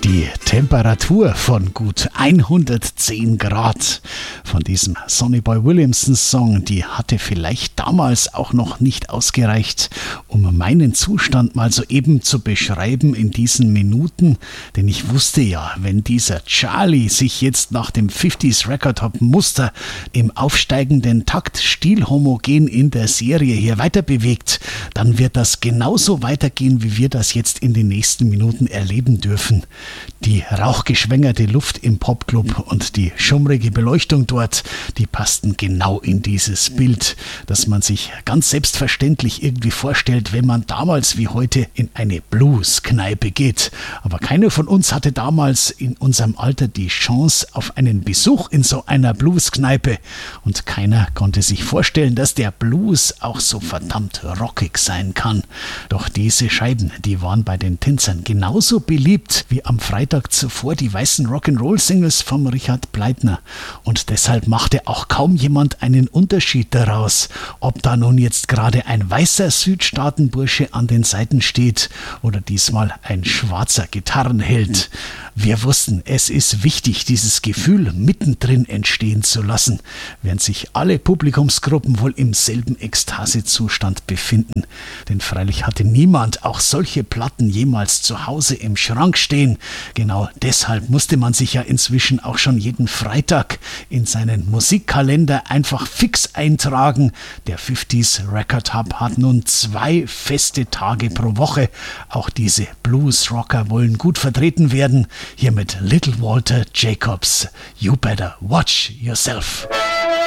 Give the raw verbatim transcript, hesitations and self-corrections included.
Die Temperatur von gut hundertzehn Grad von diesem Sonny Boy Williamson Song, die hatte vielleicht damals auch noch nicht ausgereicht, um meinen Zustand mal soeben zu beschreiben in diesen Minuten, denn ich wusste ja, wenn dieser Charlie sich jetzt nach dem fünfziger Record Hop Muster im aufsteigenden Takt stilhomogen in der Serie hier weiter bewegt, dann wird das genauso weitergehen, wie wir das jetzt in den nächsten Minuten erleben dürfen. Die rauchgeschwängerte Luft im Popclub und die schummrige Beleuchtung dort, die passten genau in dieses Bild, das man sich ganz selbstverständlich irgendwie vorstellt, wenn man damals wie heute in eine Blues-Kneipe geht. Aber keiner von uns hatte damals in unserem Alter die Chance auf einen Besuch in so einer Blues-Kneipe und keiner konnte sich vorstellen, dass der Blues auch so verdammt rockig sein kann. Doch diese Scheiben, die waren bei den Tänzern genauso beliebt wie am Freitag zuvor die weißen Rock'n'Roll-Singles vom Richard Bleitner. Und deshalb machte auch kaum jemand einen Unterschied daraus, ob da nun jetzt gerade ein weißer Südstaatenbursche an den Seiten steht oder diesmal ein schwarzer Gitarrenheld. Wir wussten, es ist wichtig, dieses Gefühl mittendrin entstehen zu lassen, während sich alle Publikumsgruppen wohl im selben Ekstasezustand befinden. Denn freilich hatte niemand auch solche Platten jemals zu Hause im Schrank stehen. Genau deshalb musste man sich ja inzwischen auch schon jeden Freitag in seinen Musikkalender einfach fix eintragen. Der fünfziger Record Hub hat nun zwei feste Tage pro Woche. Auch diese Blues-Rocker wollen gut vertreten werden. Hier mit Little Walter Jacobs. You better watch yourself.